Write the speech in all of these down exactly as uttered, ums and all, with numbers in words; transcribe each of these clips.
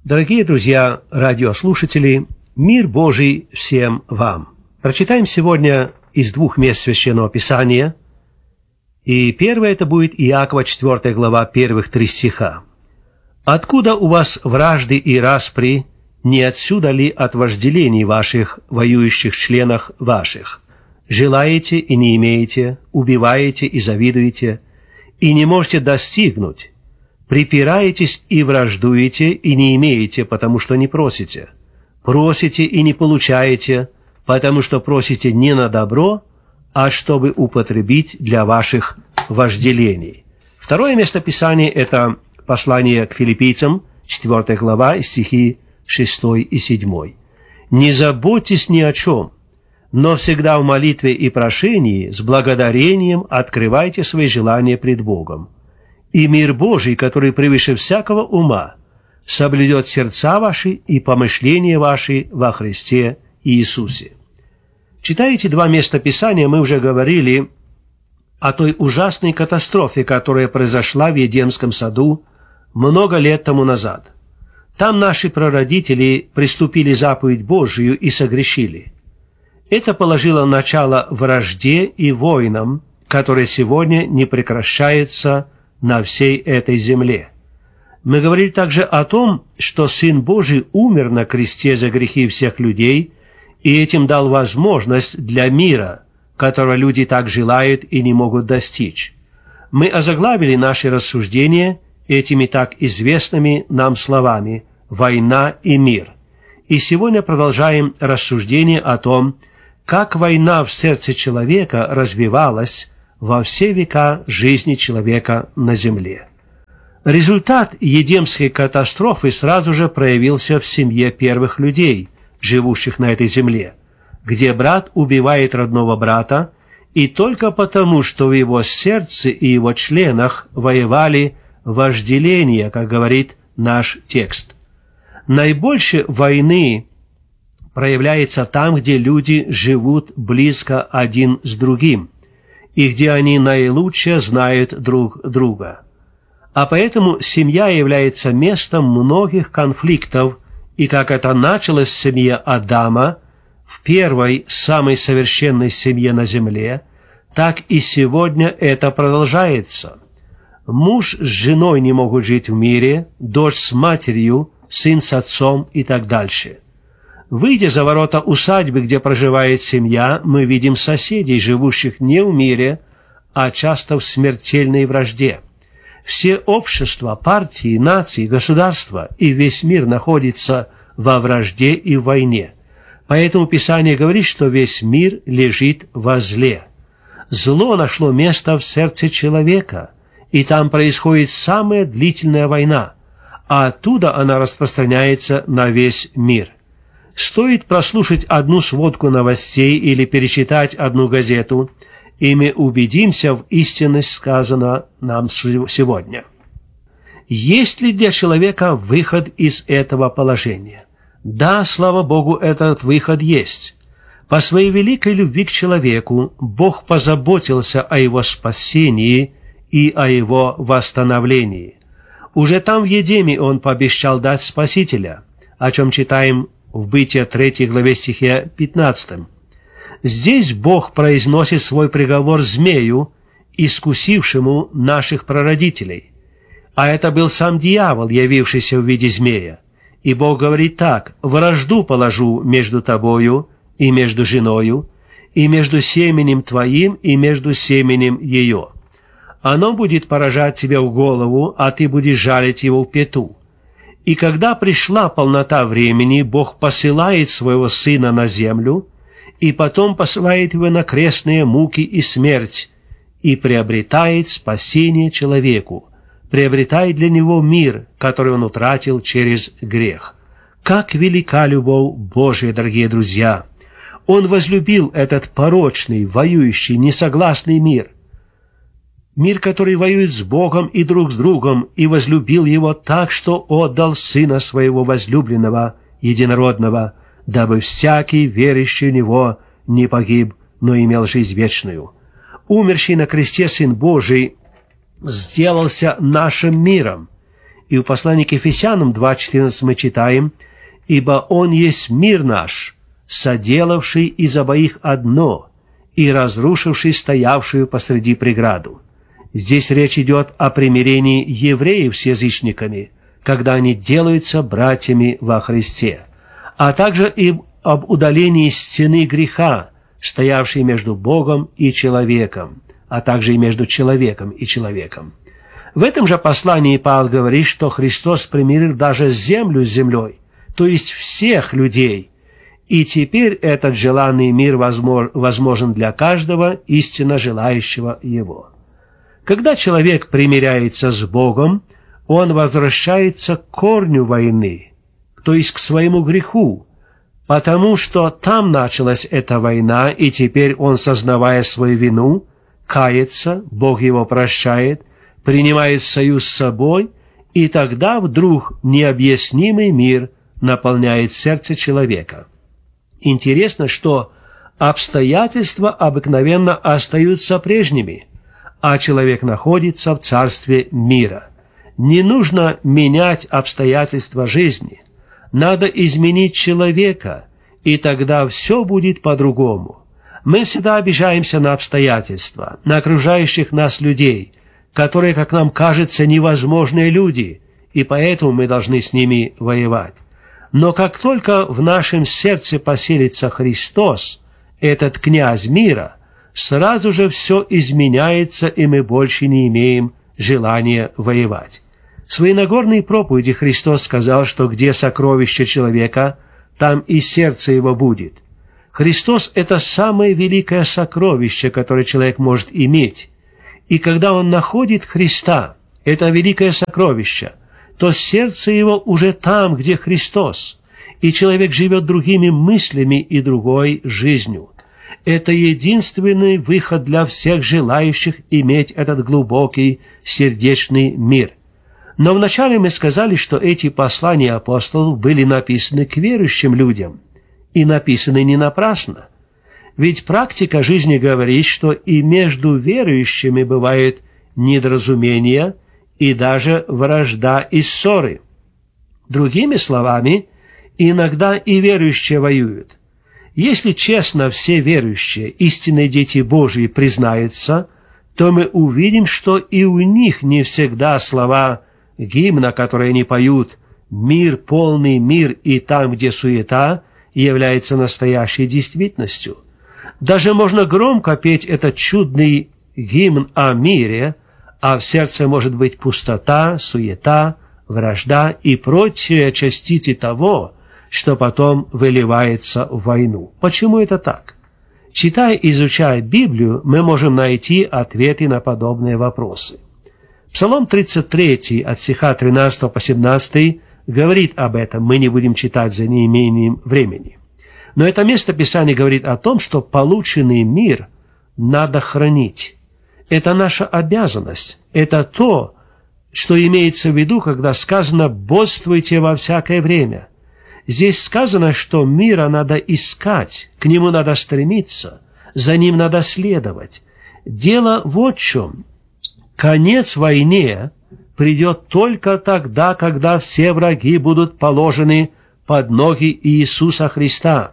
Дорогие друзья, радиослушатели, мир Божий всем вам! Прочитаем сегодня из двух мест Священного Писания. И первое это будет Иакова, четвёртая глава, первых три стиха. «Откуда у вас вражды и распри, не отсюда ли от вожделений ваших, воюющих членах ваших? Желаете и не имеете, убиваете и завидуете, и не можете достигнуть. Припираетесь и враждуете, и не имеете, потому что не просите. Просите и не получаете, потому что просите не на добро, а чтобы употребить для ваших вожделений». Второе место Писания – это послание к филиппийцам, четвёртая глава, стихи шестой и седьмой. «Не заботьтесь ни о чем, но всегда в молитве и прошении с благодарением открывайте свои желания пред Богом. И мир Божий, который превыше всякого ума, соблюдет сердца ваши и помышления ваши во Христе Иисусе». Читая эти два места Писания, мы уже говорили о той ужасной катастрофе, которая произошла в Едемском саду много лет тому назад. Там наши прародители приступили заповедь Божию и согрешили. Это положило начало вражде и войнам, которые сегодня не прекращаются на всей этой земле. Мы говорили также о том, что Сын Божий умер на кресте за грехи всех людей и этим дал возможность для мира, которого люди так желают и не могут достичь. Мы озаглавили наши рассуждения этими так известными нам словами «война и мир». И сегодня продолжаем рассуждение о том, как война в сердце человека развивалась во все века жизни человека на земле. Результат Едемской катастрофы сразу же проявился в семье первых людей, живущих на этой земле, где брат убивает родного брата, и только потому, что в его сердце и его членах воевали вожделения, как говорит наш текст. Наибольше войны проявляется там, где люди живут близко один с другим, и где они наилучше знают друг друга. А поэтому семья является местом многих конфликтов, и как это началось в семье Адама, в первой, самой совершенной семье на земле, так и сегодня это продолжается. Муж с женой не могут жить в мире, дочь с матерью, сын с отцом и так дальше. Выйдя за ворота усадьбы, где проживает семья, мы видим соседей, живущих не в мире, а часто в смертельной вражде. Все общества, партии, нации, государства и весь мир находятся во вражде и в войне. Поэтому Писание говорит, что весь мир лежит во зле. Зло нашло место в сердце человека, и там происходит самая длительная война, а оттуда она распространяется на весь мир. Стоит прослушать одну сводку новостей или перечитать одну газету, и мы убедимся в истинности сказанного нам сегодня. Есть ли для человека выход из этого положения? Да, слава Богу, этот выход есть. По своей великой любви к человеку Бог позаботился о его спасении и о его восстановлении. Уже там в Едеме Он пообещал дать Спасителя, о чем читаем в Бытие третьей главе стихе пятнадцатом. Здесь Бог произносит свой приговор змею, искусившему наших прародителей. А это был сам дьявол, явившийся в виде змея. И Бог говорит так: «Вражду положу между тобою и между женою, и между семенем твоим и между семенем ее. Оно будет поражать тебя в голову, а ты будешь жалить его в пяту». И когда пришла полнота времени, Бог посылает своего Сына на землю, и потом посылает его на крестные муки и смерть, и приобретает спасение человеку, приобретает для него мир, который он утратил через грех. Как велика любовь Божия, дорогие друзья! Он возлюбил этот порочный, воюющий, несогласный мир, мир, который воюет с Богом и друг с другом, и возлюбил его так, что отдал Сына Своего возлюбленного, единородного, дабы всякий, верующий в Него, не погиб, но имел жизнь вечную. Умерший на кресте Сын Божий сделался нашим миром, И в послании к Ефесянам два четырнадцать мы читаем: «Ибо Он есть мир наш, соделавший из обоих одно и разрушивший стоявшую посреди преграду». Здесь речь идет о примирении евреев с язычниками, когда они делаются братьями во Христе, а также и об удалении стены греха, стоявшей между Богом и человеком, а также и между человеком и человеком. В этом же послании Павел говорит, что Христос примирил даже землю с землей, то есть всех людей, и теперь этот желанный мир возможен для каждого истинно желающего его. Когда человек примиряется с Богом, он возвращается к корню войны, то есть к своему греху, потому что там началась эта война, и теперь он, сознавая свою вину, кается, Бог его прощает, принимает союз с собой, и тогда вдруг необъяснимый мир наполняет сердце человека. Интересно, что обстоятельства обыкновенно остаются прежними, а человек находится в царстве мира. Не нужно менять обстоятельства жизни. Надо изменить человека, и тогда все будет по-другому. Мы всегда обижаемся на обстоятельства, на окружающих нас людей, которые, как нам кажется, невозможные люди, и поэтому мы должны с ними воевать. Но как только в нашем сердце поселится Христос, этот князь мира, сразу же все изменяется, и мы больше не имеем желания воевать. В своей Нагорной проповеди Христос сказал, что где сокровище человека, там и сердце его будет. Христос – это самое великое сокровище, которое человек может иметь. И когда он находит Христа, это великое сокровище, то сердце его уже там, где Христос, и человек живет другими мыслями и другой жизнью. Это единственный выход для всех желающих иметь этот глубокий сердечный мир. Но вначале мы сказали, что эти послания апостолов были написаны к верующим людям, и написаны не напрасно. Ведь практика жизни говорит, что и между верующими бывают недоразумения и даже вражда и ссоры. Другими словами, иногда и верующие воюют. Если честно все верующие, истинные дети Божьи, признаются, то мы увидим, что и у них не всегда слова гимна, которые они поют «Мир, полный мир» и «Там, где суета» является настоящей действительностью. Даже можно громко петь этот чудный гимн о мире, а в сердце может быть пустота, суета, вражда и прочие частицы того, что потом выливается в войну. Почему это так? Читая и изучая Библию, мы можем найти ответы на подобные вопросы. Псалом тридцать три, от стиха тринадцатого по семнадцатый, говорит об этом, мы не будем читать за неимением времени. Но это место Писания говорит о том, что полученный мир надо хранить. Это наша обязанность. Это то, что имеется в виду, когда сказано «бодствуйте во всякое время». Здесь сказано, что мира надо искать, к нему надо стремиться, за ним надо следовать. Дело вот в чем. Конец войне придет только тогда, когда все враги будут положены под ноги Иисуса Христа.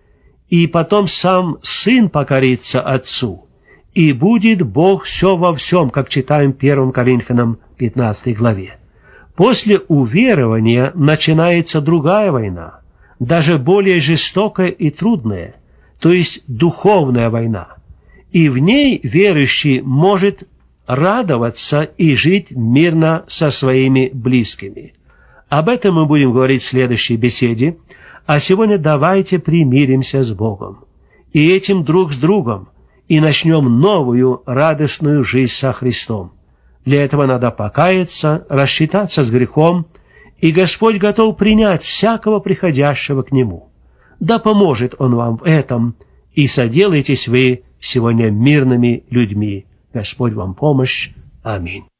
И потом сам Сын покорится Отцу, и будет Бог все во всем, как читаем в первом Коринфянам пятнадцатой главе. После уверования начинается другая война, даже более жестокая и трудная, то есть духовная война. И в ней верующий может радоваться и жить мирно со своими близкими. Об этом мы будем говорить в следующей беседе, а сегодня давайте примиримся с Богом, и этим друг с другом, и начнем новую радостную жизнь со Христом. Для этого надо покаяться, рассчитаться с грехом, и Господь готов принять всякого приходящего к Нему. Да поможет Он вам в этом, и соделайтесь вы сегодня мирными людьми. Господь вам помощь. Аминь.